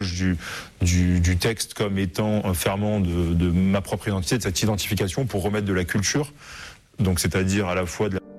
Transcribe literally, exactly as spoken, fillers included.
Du, du, du texte comme étant un ferment de, de ma propre identité, de cette identification pour remettre de la culture, donc c'est-à-dire à la fois de la